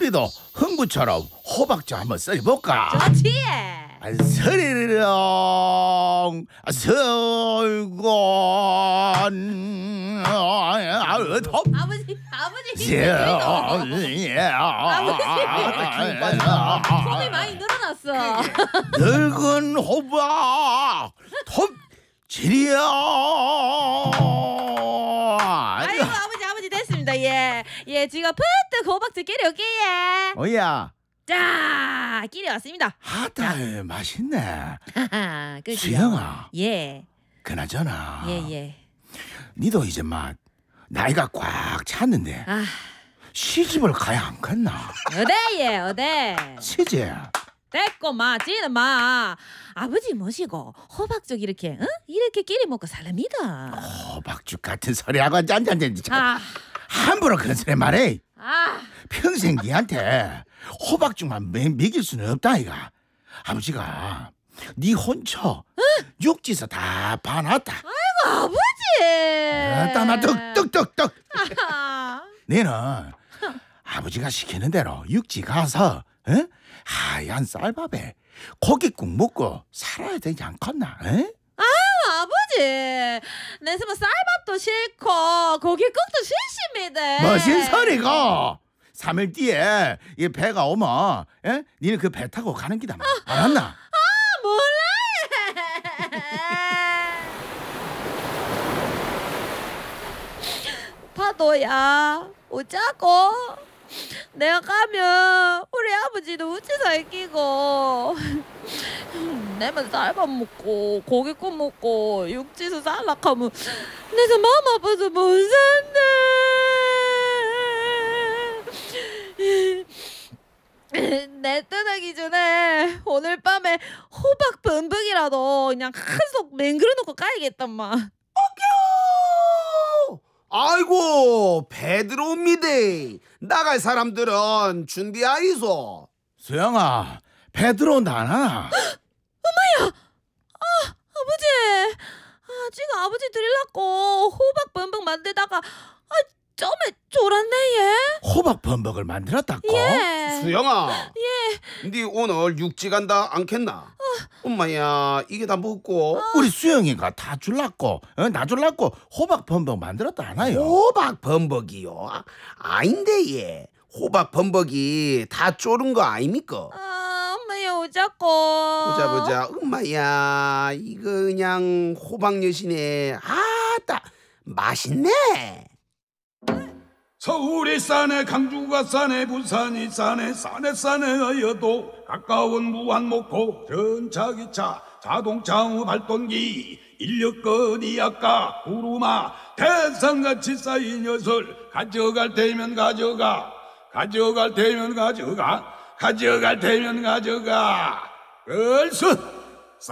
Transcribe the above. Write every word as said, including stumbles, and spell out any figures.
우리도 흥부처럼 호박죽 한번 썰어볼까? 좋지. 서리령 설곤 아버지 아버지 폼이 많이 늘어났어. 늙은 호박 톱 지리야. 아이고 아버지 아버지 됐습니다. 예, 예 지금 퍼뜩 호박죽 끼리 올게요. 어야. 자, 끼리 왔습니다. 하다 맛있네. 그치요? 수영아. 예. 그나저나. 예 예. 니도 이제 막 나이가 꽉 찼는데 아, 시집을 가야 안 겠나? 어데예 어데. 시집. 됐고 마 지는 마 아버지 모시고 호박죽 이렇게 응? 이렇게 끼리 먹고 살랍니다. 호박죽 같은 소리하고 짠짠짠. 아, 함부로 그런 소리 말해. 아, 평생 니한테 호박죽만 먹- 먹일 수는 없다 이가. 아버지가 니 혼처 육지서 다 봐놨다. 아버지. 따마 떡떡떡떡. 아, 너는 아버지가 시키는 대로 육지 가서 어? 하얀 쌀밥에 고깃국 먹고 살아야 되지 않겠나? 어? 아버지. 내 스무 쌀밥도 싫고 고깃국도 싫습니다. 무슨 소리고? 삼 일 뒤에 이 배가 오면 에? 니는 그 배 타고 가는 기다. 알았나? 아, 몰라요. 파도야 어쩌고 내가 가면 우리 아버지도 우치사 끼고 내만 쌀밥 먹고 고깃국 먹고 육지서 살락하면 내가 마음 아파서 못 산다. 내 떠나기 전에 오늘 밤에 호박 범벅이라도 그냥 한 속 맹그러 놓고 가야겠단 마. 아이고 배 들어옵니다. 나갈 사람들은 준비하이소. 수영아, 배 들어온다 안 하나? 아버지, 아, 지금 아버지 드리려고 호박 범벅 만들다가 아, 점에 졸았네 얘. 호박 범벅을 만들었다고? 예. 수영아, 예. 네 오늘 육지 간다 않겠나? 엄마야 이게 다 먹고 우리 수영이가 다 줄랐고 어? 나 줄랐고 호박 범벅 만들었다 하나요? 호박 범벅이요? 아, 아닌데 얘 호박 범벅이 다 쪼른 거 아닙니까? 아, 엄마야 오자고. 보자 보자 엄마야 이거 그냥 호박 여신에 아따 맛있네. 서울이 싸네 강주가 싸네 부산이 싸네 싸네 싸네 어여도 가까운 무한목포 전차기차 자동차 발동기 인력거니 아까 구루마 대상같이 쌓인 녀설 가져갈 테면 가져가 가져갈 테면 가져가 가져갈 테면 가져가 얼쑤